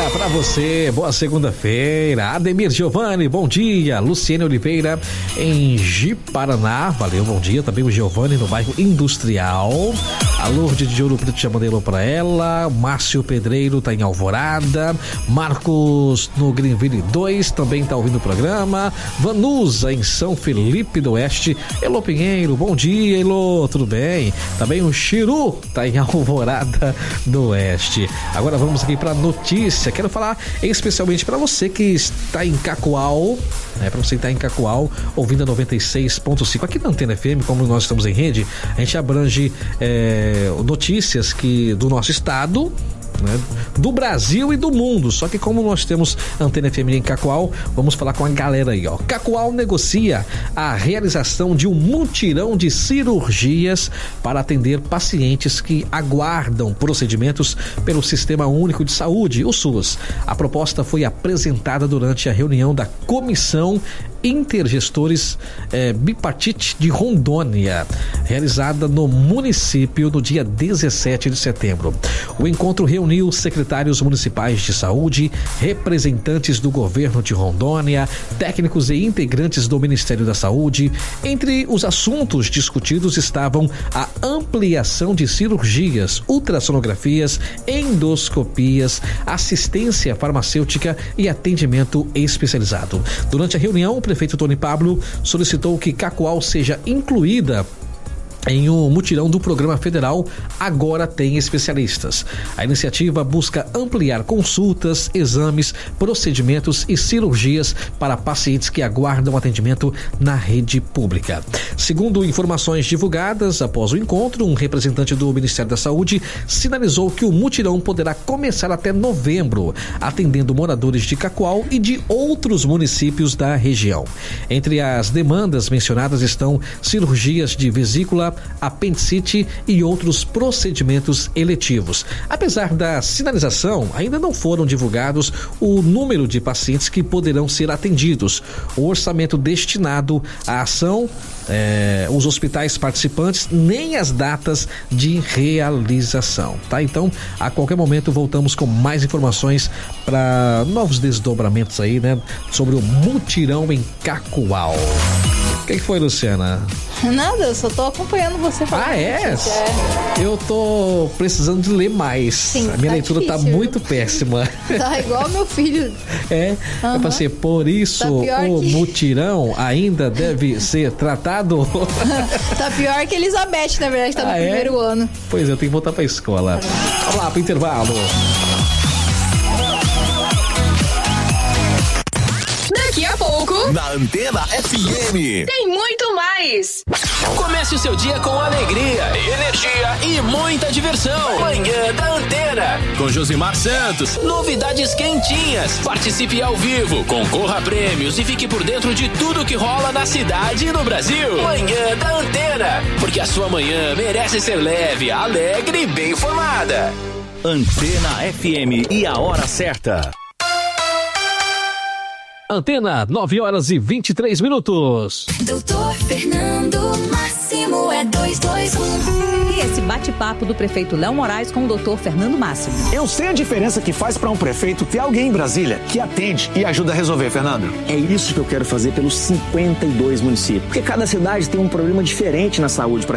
pra você, boa segunda-feira. Ademir Giovanni, bom dia. Luciene Oliveira em Ji-Paraná, valeu, bom dia. Também o Giovanni no bairro Industrial. A Lourdes de Ouro Preto já mandei alô pra ela. Márcio Pedreiro tá em Alvorada. Marcos no Greenville 2 também tá ouvindo o programa. Vanusa em São Felipe do Oeste. Elô Pinheiro, bom dia, Elô, tudo bem? Também o Chiru tá em Alvorada do Oeste. Agora vamos aqui pra notícia. Quero falar especialmente para você que está em Cacoal, para você que está em Cacoal, ouvindo a 96.5. Aqui na Antena FM, como nós estamos em rede, a gente abrange notícias do nosso estado, do Brasil e do mundo. Só que como nós temos Antena FM em Cacoal, vamos falar com a galera aí, ó. Cacoal negocia a realização de um mutirão de cirurgias para atender pacientes que aguardam procedimentos pelo Sistema Único de Saúde, o SUS. A proposta foi apresentada durante a reunião da Comissão Intergestores Bipartite de Rondônia, realizada no município no dia 17 de setembro. O encontro reuniu secretários municipais de saúde, representantes do governo de Rondônia, técnicos e integrantes do Ministério da Saúde. Entre os assuntos discutidos estavam a ampliação de cirurgias, ultrassonografias, endoscopias, assistência farmacêutica e atendimento especializado. Durante a reunião, o prefeito Tony Pablo solicitou que Cacoal seja incluída em um mutirão do programa federal Agora Tem Especialistas. A iniciativa busca ampliar consultas, exames, procedimentos e cirurgias para pacientes que aguardam atendimento na rede pública. Segundo informações divulgadas após o encontro, um representante do Ministério da Saúde sinalizou que o mutirão poderá começar até novembro, atendendo moradores de Cacoal e de outros municípios da região. Entre as demandas mencionadas estão cirurgias de vesícula, apendicite e outros procedimentos eletivos. Apesar da sinalização, ainda não foram divulgados o número de pacientes que poderão ser atendidos, o orçamento destinado à ação, os hospitais participantes, nem as datas de realização, tá? Então, a qualquer momento voltamos com mais informações para novos desdobramentos aí, sobre o mutirão em Cacoal. O que foi, Luciana? Nada, eu só tô acompanhando você falar. Ah, é? Eu tô precisando de ler mais. Sim, a minha leitura difícil. Tá muito péssima. Tá igual meu filho. Eu pensei, por isso tá o mutirão ainda deve ser tratado. Tá pior que Elizabeth, na verdade, tá no primeiro ano. Pois é, eu tenho que voltar pra escola. Vamos lá pro intervalo. Daqui a pouco, na Antena FM, tem muito mais. Comece o seu dia com alegria, energia e muita diversão. Manhã da Antena, com Josimar Santos. Novidades quentinhas. Participe ao vivo, concorra a prêmios e fique por dentro de tudo que rola na cidade e no Brasil. Manhã da Antena, porque a sua manhã merece ser leve, alegre e bem informada. Antena FM e a hora certa. Antena, 9h23. Doutor Fernando Máximo é 221. E esse bate-papo do prefeito Léo Moraes com o doutor Fernando Máximo. Eu sei a diferença que faz para um prefeito ter alguém em Brasília que atende e ajuda a resolver, Fernando. É isso que eu quero fazer pelos 52 municípios. Porque cada cidade tem um problema diferente na saúde para